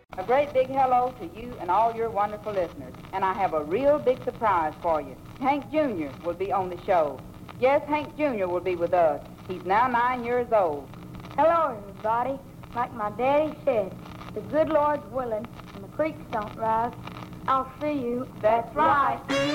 A great big hello to you and all your wonderful listeners. And I have a real big surprise for you. Hank Jr. will be on the show. Yes, Hank Jr. will be with us. He's now 9 years old. Hello, everybody. Like my daddy said, the good Lord's willing and the creeks don't rise, I'll see you. That's right.